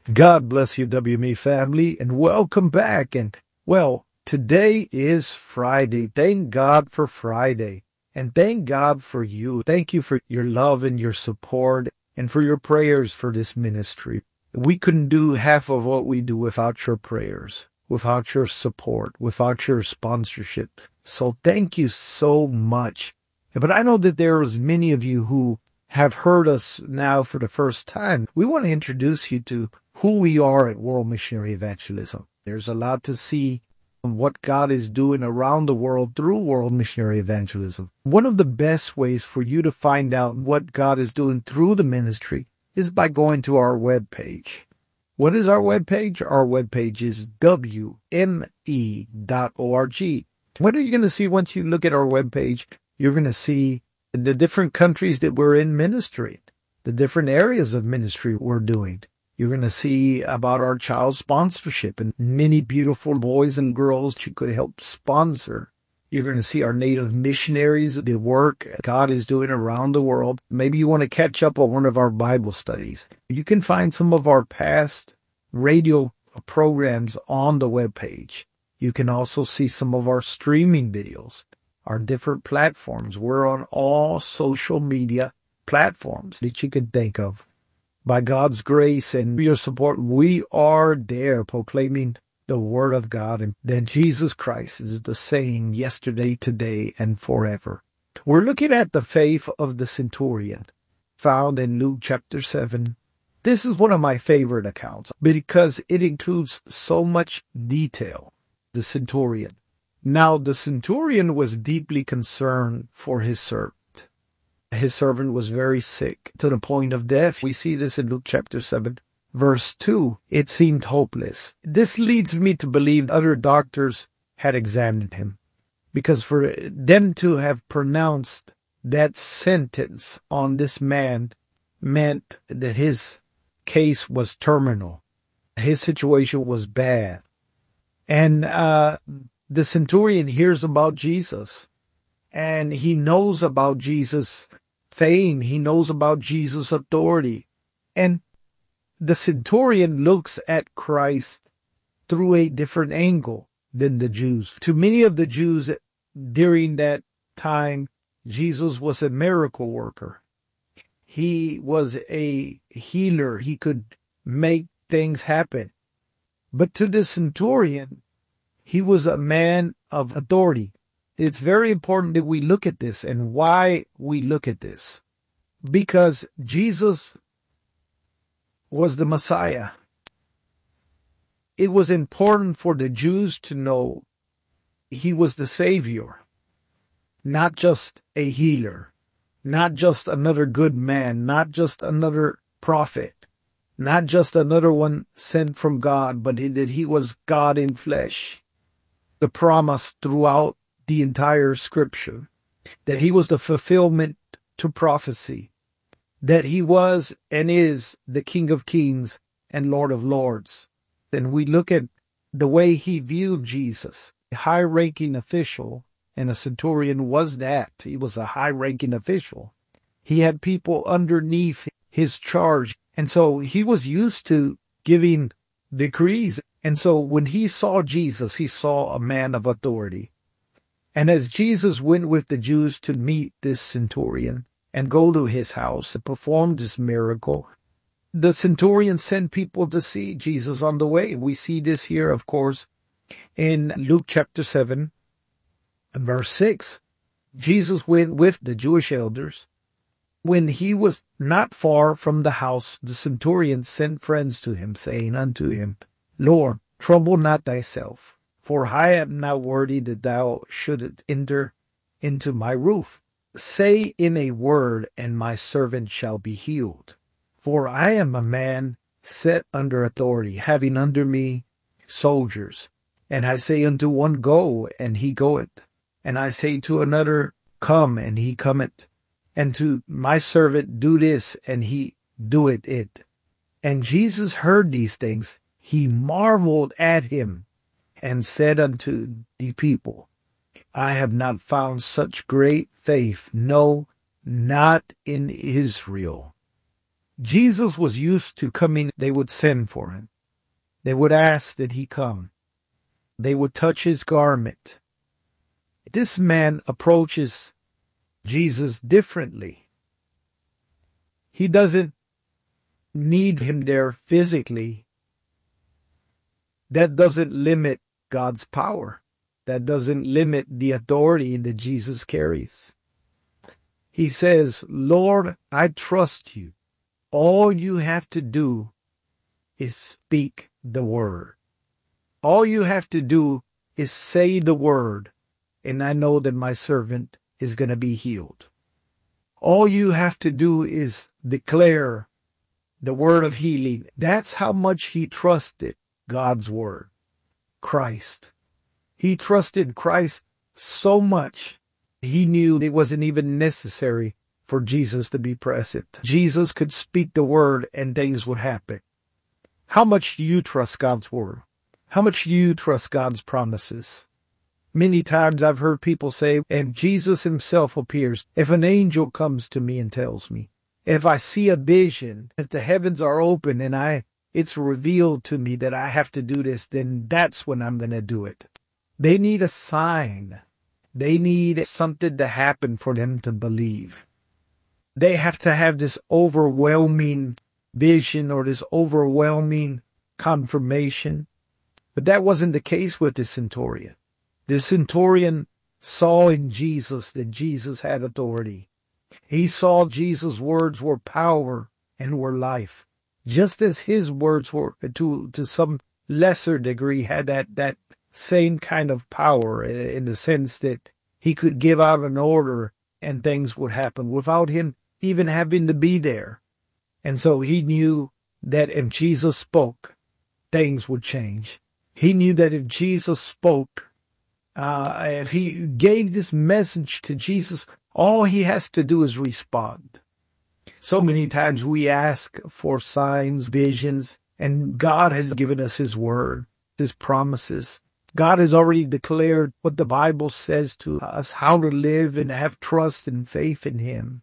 God bless you, WME family, and welcome back. And well, today is Friday. Thank God for Friday. And thank God for you. Thank you for your love and your support and for your prayers for this ministry. We couldn't do half of what we do without your prayers, without your support, without your sponsorship. So thank you so much. But I know that there is many of you who have heard us now for the first time. We want to introduce you to who we are at World Missionary Evangelism. There's a lot to see what God is doing around the world through World Missionary Evangelism. One of the best ways for you to find out what God is doing through the ministry is by going to our webpage. What is our webpage? Our webpage is WME.org. What are you going to see once you look at our webpage? You're going to see the different countries that we're in ministry, the different areas of ministry we're doing. You're going to see about our child sponsorship and many beautiful boys and girls you could help sponsor. You're going to see our native missionaries, the work God is doing around the world. Maybe you want to catch up on one of our Bible studies. You can find some of our past radio programs on the webpage. You can also see some of our streaming videos, our different platforms. We're on all social media platforms that you could think of. By God's grace and your support, we are there proclaiming the word of God, and that Jesus Christ is the same yesterday, today, and forever. We're looking at the faith of the centurion found in Luke chapter 7. This is one of my favorite accounts because it includes so much detail. The centurion. Now, the centurion was deeply concerned for his servant. His servant was very sick to the point of death. We see this in Luke chapter 7, verse 2. It seemed hopeless. This leads me to believe other doctors had examined him, because for them to have pronounced that sentence on this man meant that his case was terminal. His situation was bad. And the centurion hears about Jesus. And he knows about Jesus' fame. He knows about Jesus' authority. And the centurion looks at Christ through a different angle than the Jews. To many of the Jews during that time, Jesus was a miracle worker. He was a healer. He could make things happen. But to the centurion, he was a man of authority. It's very important that we look at this, and why we look at this. Because Jesus was the Messiah. It was important for the Jews to know he was the Savior, not just a healer, not just another good man, not just another prophet, not just another one sent from God, but that he was God in flesh. The promise throughout the entire scripture, that he was the fulfillment to prophecy, that he was and is the King of Kings and Lord of Lords. Then we look at the way he viewed Jesus, a high-ranking official, and a centurion was that. He was a high-ranking official. He had people underneath his charge, and so he was used to giving decrees. And so when he saw Jesus, he saw a man of authority. And as Jesus went with the Jews to meet this centurion and go to his house and perform this miracle, the centurion sent people to see Jesus on the way. We see this here, of course, in Luke chapter 7, verse 6. Jesus went with the Jewish elders. When he was not far from the house, the centurion sent friends to him, saying unto him, Lord, trouble not thyself, for I am not worthy that thou shouldest enter into my roof. Say in a word, and my servant shall be healed. For I am a man set under authority, having under me soldiers. And I say unto one, Go, and he goeth. And I say to another, Come, and he cometh. And to my servant, Do this, and he doeth it. And Jesus heard these things. He marveled at him, and said unto the people, I have not found such great faith, no, not in Israel. Jesus was used to coming. They would send for him. They would ask that he come. They would touch his garment. This man approaches Jesus differently. He doesn't need him there physically. That doesn't limit God's power. That doesn't limit the authority that Jesus carries. He says, Lord, I trust you. All you have to do is speak the word. All you have to do is say the word, and I know that my servant is going to be healed. All you have to do is declare the word of healing. That's how much he trusted God's word, Christ. He trusted Christ so much, he knew it wasn't even necessary for Jesus to be present. Jesus could speak the word and things would happen. How much do you trust God's word? How much do you trust God's promises? Many times I've heard people say, and Jesus himself appears, if an angel comes to me and tells me, if I see a vision, if the heavens are open and it's revealed to me that I have to do this, then that's when I'm going to do it. They need a sign. They need something to happen for them to believe. They have to have this overwhelming vision or this overwhelming confirmation. But that wasn't the case with the centurion. The centurion saw in Jesus that Jesus had authority. He saw Jesus' words were power and were life. Just as his words were, to some lesser degree, had that same kind of power in the sense that he could give out an order and things would happen without him even having to be there. And so he knew that if Jesus spoke, things would change. He knew that if Jesus spoke, if he gave this message to Jesus, all he has to do is respond. So many times we ask for signs, visions, and God has given us his word, his promises. God has already declared what the Bible says to us, how to live and have trust and faith in him.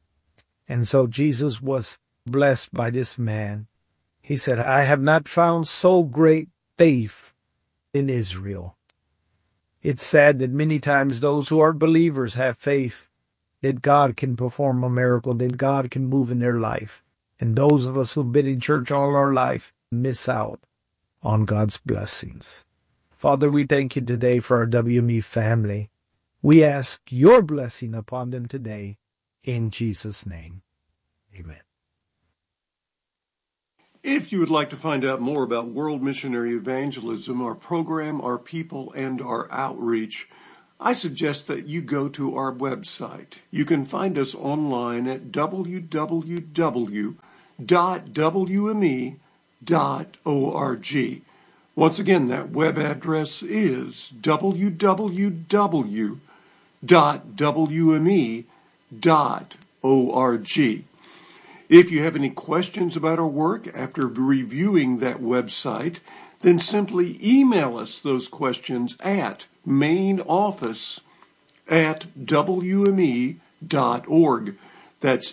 And so Jesus was blessed by this man. He said, I have not found so great faith in Israel. It's sad that many times those who are believers have faith that God can perform a miracle, that God can move in their life. And those of us who've been in church all our life miss out on God's blessings. Father, we thank you today for our WME family. We ask your blessing upon them today in Jesus' name. Amen. If you would like to find out more about World Missionary Evangelism, our program, our people, and our outreach, I suggest that you go to our website. You can find us online at www.wme.org. Once again, that web address is www.wme.org. If you have any questions about our work after reviewing that website, then simply email us those questions at mainoffice@wme.org. That's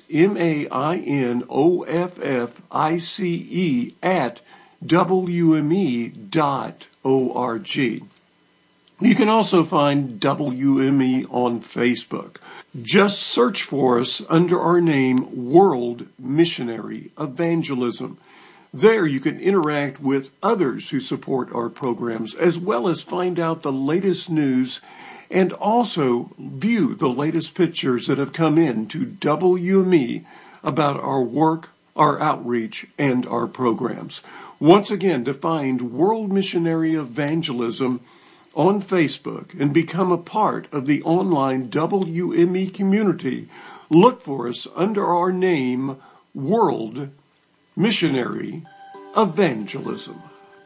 MAINOFFICE@wme.org. You can also find WME on Facebook. Just search for us under our name, World Missionary Evangelism. There you can interact with others who support our programs, as well as find out the latest news and also view the latest pictures that have come in to WME about our work, our outreach, and our programs. Once again, to find World Missionary Evangelism on Facebook and become a part of the online WME community, look for us under our name, World Missionary Evangelism.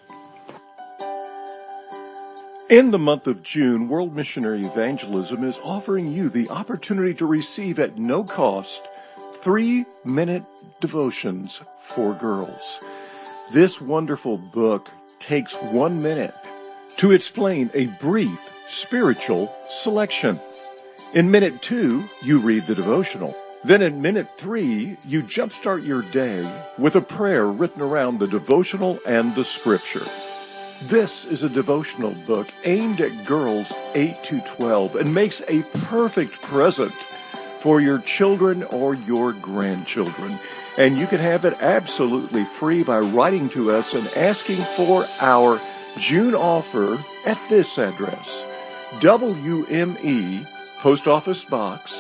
In the month of June, World Missionary Evangelism is offering you the opportunity to receive at no cost 3-minute devotions for girls. This wonderful book takes 1 minute to explain a brief spiritual selection. In minute 2, you read the devotional. Then in minute 3, you jumpstart your day with a prayer written around the devotional and the scripture. This is a devotional book aimed at girls 8 to 12 and makes a perfect present for your children or your grandchildren. And you can have it absolutely free by writing to us and asking for our June offer at this address: WME, Post Office Box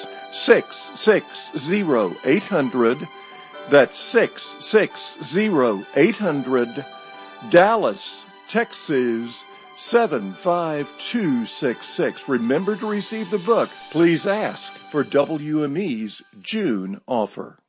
660-800. That's 660-800, Dallas, Texas 75266. Remember to receive the book. Please ask for WME's June offer.